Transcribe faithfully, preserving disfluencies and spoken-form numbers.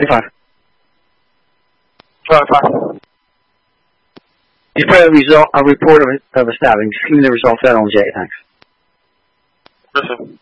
five. Five, five. You put a result, a report of a, of a stabbing. Just give me the results out on J. Thanks. Listen.